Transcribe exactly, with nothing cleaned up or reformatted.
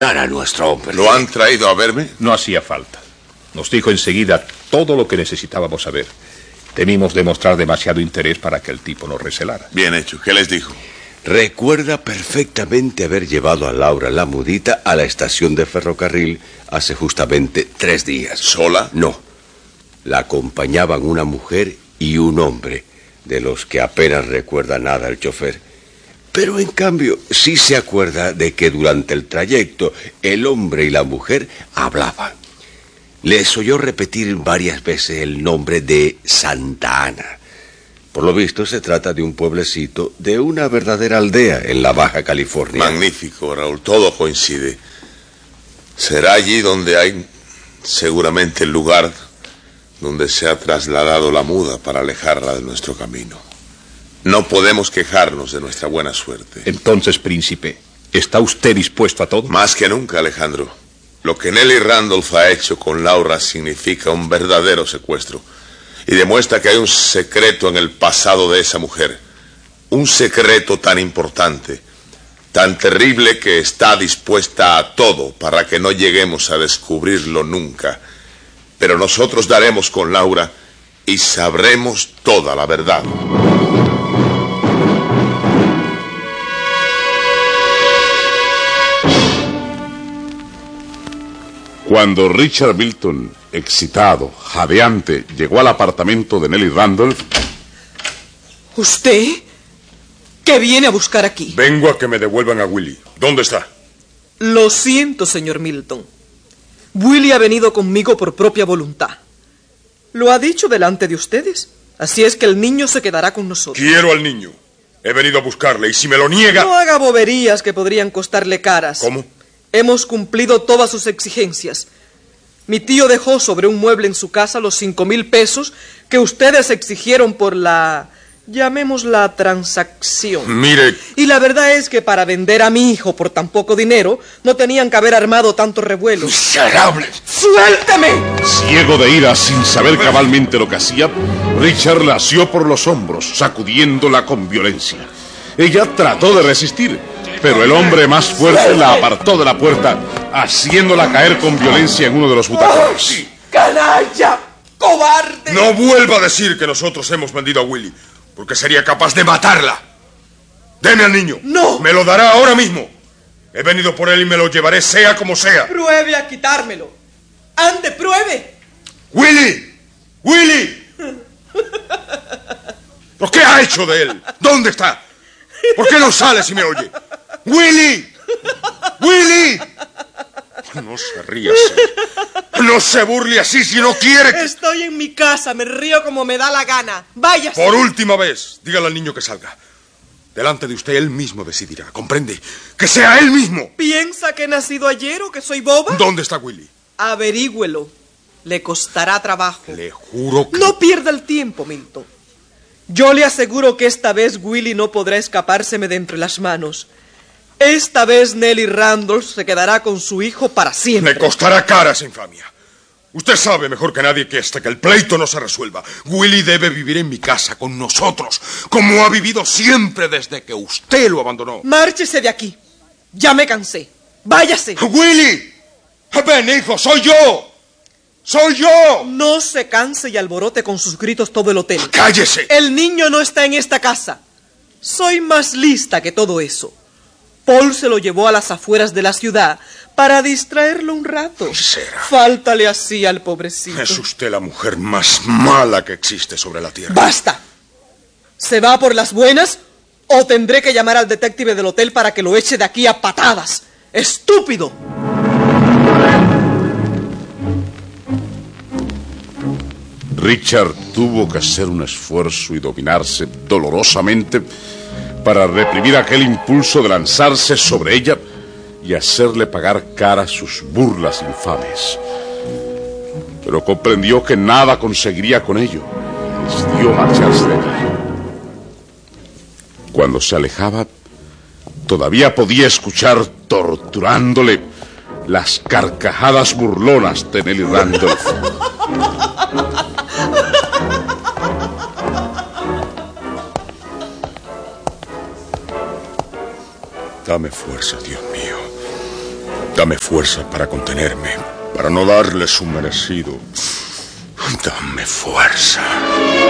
a nuestro hombre. ¿Lo han traído a verme? No hacía falta. Nos dijo enseguida todo lo que necesitábamos saber. Temimos demostrar demasiado interés para que el tipo nos recelara. Bien hecho. ¿Qué les dijo? Recuerda perfectamente haber llevado a Laura la mudita a la estación de ferrocarril hace justamente tres días. ¿Sola? No. La acompañaban una mujer y un hombre, de los que apenas recuerda nada el chofer. Pero en cambio sí se acuerda de que durante el trayecto el hombre y la mujer hablaban. Les oyó repetir varias veces el nombre de Santa Ana. Por lo visto se trata de un pueblecito, de una verdadera aldea en la Baja California. Magnífico, Raúl, todo coincide. Será allí donde hay seguramente el lugar donde se ha trasladado la muda para alejarla de nuestro camino. No podemos quejarnos de nuestra buena suerte. Entonces, príncipe, ¿está usted dispuesto a todo? Más que nunca, Alejandro. Lo que Nelly Randolph ha hecho con Laura significa un verdadero secuestro. Y demuestra que hay un secreto en el pasado de esa mujer. Un secreto tan importante, tan terrible que está dispuesta a todo para que no lleguemos a descubrirlo nunca. Pero nosotros daremos con Laura y sabremos toda la verdad. Cuando Richard Milton, excitado, jadeante, llegó al apartamento de Nelly Randolph... ¿Usted? ¿Qué viene a buscar aquí? Vengo a que me devuelvan a Willie. ¿Dónde está? Lo siento, señor Milton. Willie ha venido conmigo por propia voluntad. Lo ha dicho delante de ustedes. Así es que el niño se quedará con nosotros. Quiero al niño. He venido a buscarle y si me lo niega... No haga boberías que podrían costarle caras. ¿Cómo? Hemos cumplido todas sus exigencias. Mi tío dejó sobre un mueble en su casa los cinco mil pesos que ustedes exigieron por la... llamémosla transacción. Mire... Y la verdad es que para vender a mi hijo por tan poco dinero no tenían que haber armado tanto revuelo. ¡Miserable! ¡Suélteme! Ciego de ira, sin saber cabalmente lo que hacía, Richard la asió por los hombros, sacudiéndola con violencia. Ella trató de resistir, pero el hombre más fuerte la apartó de la puerta, haciéndola caer con violencia en uno de los butacones. ¡Canalla! ¡Cobarde! No vuelva a decir que nosotros hemos vendido a Willie, porque sería capaz de matarla. Deme al niño. ¡No! Me lo dará ahora mismo. He venido por él y me lo llevaré sea como sea. Pruebe a quitármelo. ¡Ande, pruebe! ¡Willie! ¡Willie! ¿Pero qué ha hecho de él? ¿Dónde está? ¿Por qué no sale si me oye? ¡Willie! ¡Willie! No se ría así. No se burle así si no quiere que... Estoy en mi casa, me río como me da la gana. Váyase. Por última vez, dígale al niño que salga. Delante de usted él mismo decidirá, ¿comprende? ¡Que sea él mismo! ¿Piensa que he nacido ayer o que soy boba? ¿Dónde está Willie? Averígüelo. Le costará trabajo. Le juro que... No pierda el tiempo, Milton. Yo le aseguro que esta vez Willie no podrá escapárseme de entre las manos. Esta vez Nelly Randolph se quedará con su hijo para siempre. Le costará cara esa infamia. Usted sabe mejor que nadie que hasta que el pleito no se resuelva, Willie debe vivir en mi casa con nosotros, como ha vivido siempre desde que usted lo abandonó. Márchese de aquí. Ya me cansé. Váyase. ¡Willie! ¡Ven, hijo! ¡Soy yo! ¡Soy yo! No se canse y alborote con sus gritos todo el hotel. ¡Cállese! El niño no está en esta casa. Soy más lista que todo eso. Paul se lo llevó a las afueras de la ciudad para distraerlo un rato. Misera. Fáltale así al pobrecito. Es usted la mujer más mala que existe sobre la tierra. ¡Basta! ¿Se va por las buenas o tendré que llamar al detective del hotel para que lo eche de aquí a patadas? ¡Estúpido! Richard tuvo que hacer un esfuerzo y dominarse dolorosamente para reprimir aquel impulso de lanzarse sobre ella y hacerle pagar cara sus burlas infames. Pero comprendió que nada conseguiría con ello y decidió marcharse de allí. Cuando se alejaba, todavía podía escuchar torturándole las carcajadas burlonas de Nelly Randolph. Dame fuerza, Dios mío. Dame fuerza para contenerme, para no darle su merecido. Dame fuerza.